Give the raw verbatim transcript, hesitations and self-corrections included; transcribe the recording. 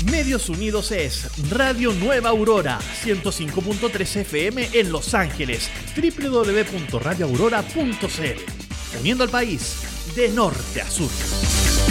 Medios Unidos es Radio Nueva Aurora, ciento cinco punto tres F M en Los Ángeles, doble u doble u doble u punto radio aurora punto c l. Uniendo al país de norte a sur.